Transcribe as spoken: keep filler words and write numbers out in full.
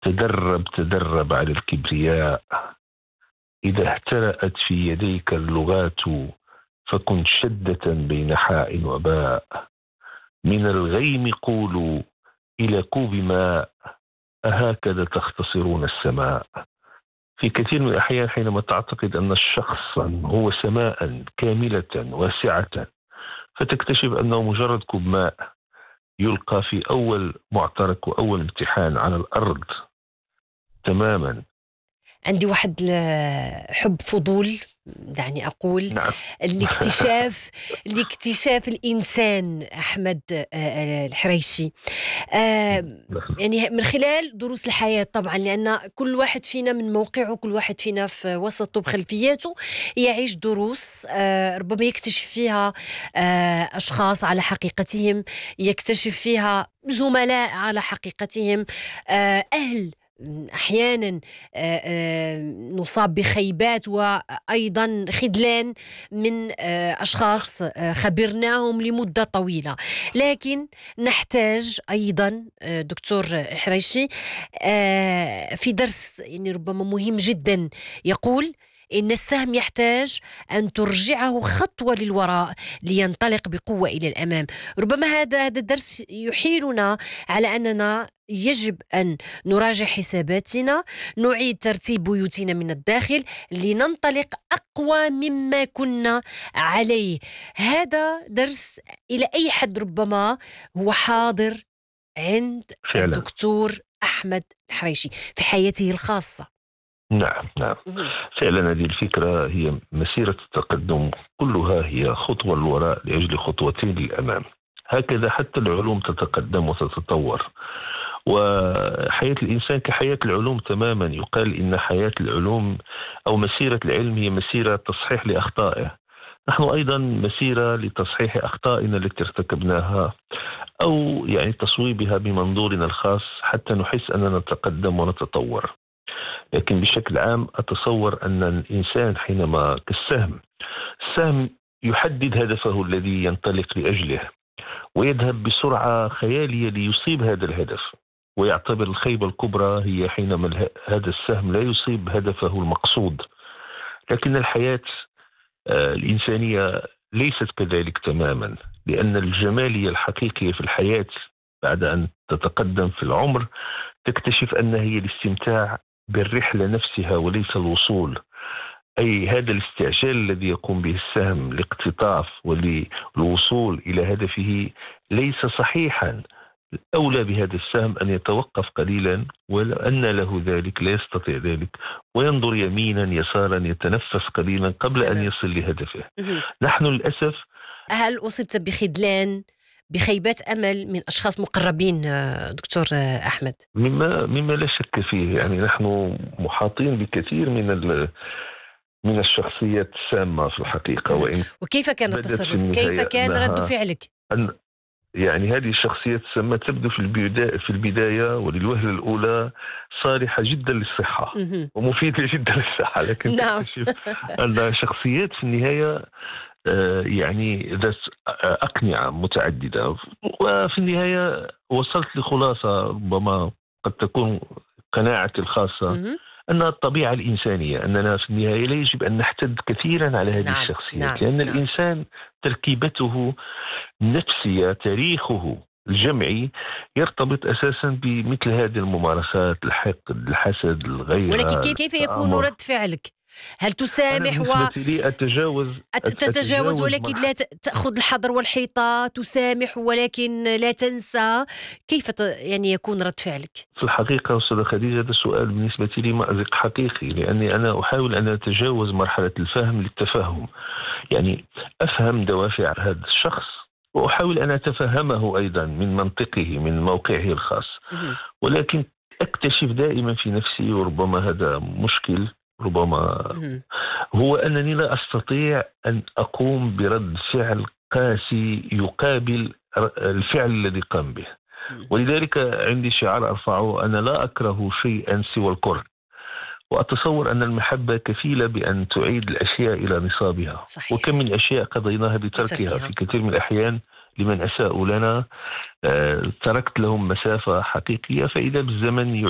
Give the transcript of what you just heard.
تدرب تدرب على الكبرياء. إذا اهترأت في يديك اللغات فكن شدة بين حاء وباء. من الغيم قولوا إلى كوب ماء، أهكذا تختصرون السماء. في كثير من الأحيان حينما تعتقد أن الشخص هو سماء كاملة واسعة، فتكتشف أنه مجرد كوب ماء يلقى في أول معترك وأول امتحان على الأرض تماما. عندي واحد حب فضول، دعني أقول. نعم. الاكتشاف الاكتشاف الإنسان أحمد الحريشي، يعني من خلال دروس الحياة طبعا، لأن كل واحد فينا من موقعه، كل واحد فينا في وسطه بخلفياته يعيش دروس ربما يكتشف فيها أشخاص على حقيقتهم، يكتشف فيها زملاء على حقيقتهم، أهل أحيانا نصاب بخيبات وأيضا خذلان من أشخاص خبرناهم لمدة طويلة. لكن نحتاج أيضا دكتور حريشي في درس يعني ربما مهم جدا، يقول إن السهم يحتاج أن ترجعه خطوة للوراء لينطلق بقوة إلى الأمام. ربما هذا هذا الدرس يحيلنا على أننا يجب أن نراجع حساباتنا، نعيد ترتيب بيوتنا من الداخل لننطلق أقوى مما كنا عليه. هذا درس إلى أي حد ربما هو حاضر عند فعلا. الدكتور أحمد الحريشي في حياته الخاصة. نعم نعم فعلا. هذه الفكرة هي مسيرة التقدم كلها هي خطوة للوراء لأجل خطوتين للأمام. هكذا حتى العلوم تتقدم وتتطور، وحياة الإنسان كحياة العلوم تماما. يقال إن حياة العلوم أو مسيرة العلم هي مسيرة تصحيح لأخطائه. نحن أيضا مسيرة لتصحيح أخطائنا التي ارتكبناها، أو يعني تصويبها بمنظورنا الخاص حتى نحس أننا نتقدم ونتطور. لكن بشكل عام أتصور أن الإنسان حينما كالسهم، السهم يحدد هدفه الذي ينطلق لأجله ويذهب بسرعة خيالية ليصيب هذا الهدف، ويعتبر الخيبة الكبرى هي حينما هذا السهم لا يصيب هدفه المقصود. لكن الحياة الإنسانية ليست كذلك تماما، لأن الجمالية الحقيقية في الحياة بعد أن تتقدم في العمر تكتشف أنها هي الاستمتاع بالرحلة نفسها وليس الوصول. أي هذا الاستعجال الذي يقوم به السهم لاقتطاف وللوصول إلى هدفه ليس صحيحا. الأولى بهذا السهم أن يتوقف قليلا، ولو أن له ذلك لا يستطيع ذلك، وينظر يمينا يسارا يتنفس قليلا قبل أن يصل لهدفه. نحن للأسف. هل أصبت بخذلان، بخيبات أمل من أشخاص مقربين دكتور أحمد؟ مما مما لا شك فيه. يعني نحن محاطين بكثير من من الشخصيات السامة في الحقيقة. وإن وكيف كان التصرف؟ كيف كان رد فعلك؟ أن يعني هذه الشخصيات السامة تبدو في البداية في البداية وللوهلة الأولى صالحة جدا للصحة ومفيدة جدا للصحة، لكن نعم. تكتشف أن شخصيات في النهاية يعني ذات أقنعة متعددة، وفي النهاية وصلت لخلاصة ربما قد تكون قناعتي الخاصة أن الطبيعة الإنسانية أننا في النهاية لا يجب أن نحتد كثيرا على هذه نعم. الشخصيات. نعم. لأن نعم. الإنسان تركيبته النفسية، تاريخه الجمعي يرتبط أساسا بمثل هذه الممارسات، الحقد، الحسد، الغيرة. ولكن كيف كيف يكون رد فعلك؟ هل تسامح و لي أتجاوز تتجاوز ولكن لا تأخذ الحذر والحيطة، تسامح ولكن لا تنسى؟ كيف يعني يكون رد فعلك؟ في الحقيقة أستاذة خديجة هذا السؤال بالنسبة لي مأزق حقيقي، لأني أنا أحاول أن أتجاوز مرحلة الفهم للتفهم. يعني أفهم دوافع هذا الشخص وأحاول أن أتفهمه أيضا من منطقه، من موقعه الخاص، ولكن أكتشف دائما في نفسي، وربما هذا مشكل ربما، هو أنني لا أستطيع أن أقوم برد فعل قاسي يقابل الفعل الذي قام به. ولذلك عندي شعار أرفعه: أنا لا أكره شيئا سوى الكره. وأتصور أن المحبة كفيلة بأن تعيد الأشياء إلى نصابها. صحيح. وكم من أشياء قضيناها بتركها في كثير من الأحيان لمن أساءوا لنا. آه تركت لهم مسافة حقيقية، فإذا بالزمن